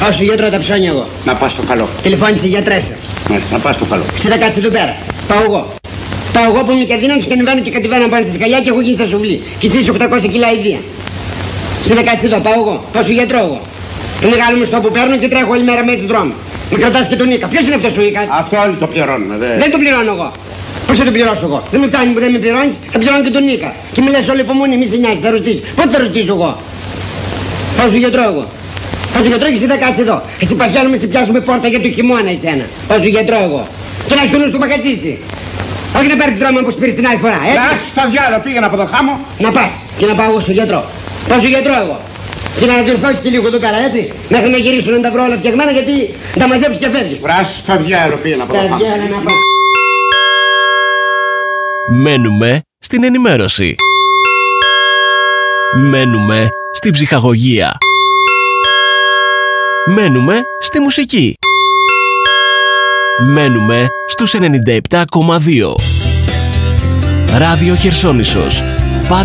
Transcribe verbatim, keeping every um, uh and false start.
Πάω στο γιατρό τα ψώνια εγώ. Να πας στο καλό. Τηλεφώνησε η γιατρέσα. Μάλιστα, να πας στο καλό. Εσύ θα κάτσεις εδώ πέρα. Πάω εγώ. Πάω εγώ που είμαι και αδύναμος και ανεβαίνω και κατεβαίνω πάνω στα σκαλιά και έχω γίνει στα σουβλή. Και εσύ είσαι οκτακόσια κιλά ιδία. Εσύ θα κάτσεις εδώ, πάω εγώ. Πάω στο γιατρό εγώ. Το μεγάλο μισθό που παίρνω και τρέχω όλη μέρα με έτσι δρόμο. Με κρατάς και τον Νίκα. Ποιος είναι αυτός ο Νίκας? Αυτό όλοι το πληρώνουμε, δε. Δεν το πληρώνω εγώ. Πώς θα το πληρώσω εγώ? Δεν με φτάνει που δεν με πληρώνεις, θα πληρώνω και τον Νίκα. Και μου λες όλη υπομονή, μη σε νοιάζει, θα ρωτήσεις. Πότε θα ρωτήσω εγώ? Πάω στο γιατρό εγώ. Πάω στο γιατρό και εσύ θα κάτσεις εδώ. Εσύ παχιάνουμε, σε πιάσουμε πόρτα για το χειμώνα εσένα. Πάω στο γιατρό εγώ. Και να έχεις το νου στο μπακατσίτσι. Όχι να πάρεις δρόμο όπως πήρες την άλλη φορά, έτσι. Να στα διάλο, πήγαινα από το χάμο. Να πας και να πάω εγώ στο γιατρό. Πάω στο γιατρό εγώ. Και να διορθώσεις και λίγο εδώ πέρα, έτσι. Μέχρι να γυρίσουν να τα βρω όλα φτιαγμένα, γιατί τα μαζέψεις και φεύγεις. Βράς στα διάλο, πήγαινα από το χάμο. Στα διάλο να πάω. Μένουμε στην ενημέρωση. Μένουμε στην ψυχαγωγία. Μένουμε στη μουσική. Μένουμε στους ενενήντα επτά κόμμα δύο. Ράδιο Χερσόνησος.